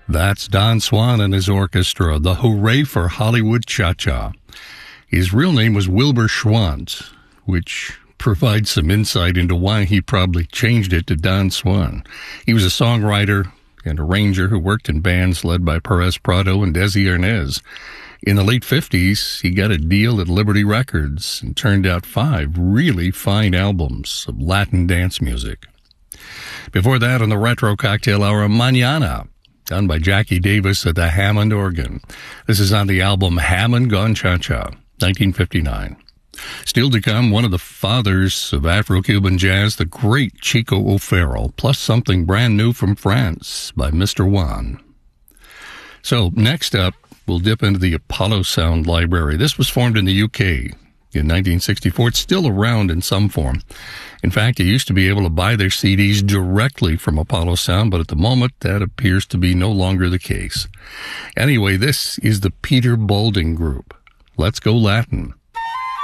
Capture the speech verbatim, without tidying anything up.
That's Don Swan and his orchestra, the Hooray for Hollywood Cha-Cha. His real name was Wilbur Schwant, which provides some insight into why he probably changed it to Don Swan. He was a songwriter and arranger who worked in bands led by Perez Prado and Desi Arnaz. In the late fifties, he got a deal at Liberty Records and turned out five really fine albums of Latin dance music. Before that, on the Retro Cocktail Hour, Mañana, done by Jackie Davis at the Hammond organ. This is on the album Hammond Gone Cha-Cha, nineteen fifty-nine. Still to come, one of the fathers of Afro-Cuban jazz, the great Chico O'Farrill, plus something brand new from France by Mister Juan. So, next up, we'll dip into the Apollo Sound Library. This was formed in the U K in nineteen sixty-four. It's still around in some form. In fact, you used to be able to buy their C Ds directly from Apollo Sound, but at the moment, that appears to be no longer the case. Anyway, this is the Peter Balding Group. Let's go Latin.